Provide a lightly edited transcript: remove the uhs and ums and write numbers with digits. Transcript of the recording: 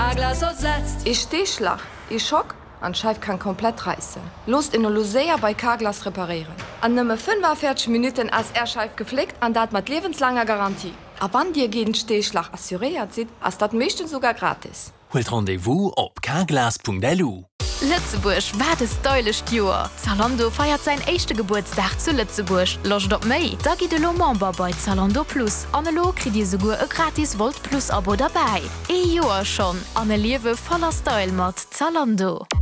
Carglass ersetzt. Ich Stehschlag, ich Schock, an Scheif kann komplett reißen. Lust in Oluseia bei Carglass reparieren. An nëmme 45 Minuten als Erscheif gepflegt, an dat mat lebenslanger Garantie. A wann dir gegen Stehschlag assuriert sieht, as dat mechten sogar gratis. Holt Rendezvous op carglass.lu. Lützeburg war das deulecht Joer. Zalando feiert sein echte Geburtstag zu Lützeburg. Locht op Mei, da gi de lo Member bei Zalando Plus. Anelo kriegt ihr sogar e gratis Volt Plus Abo dabei. E Joer schon, an e Liewe voller Style mat Zalando.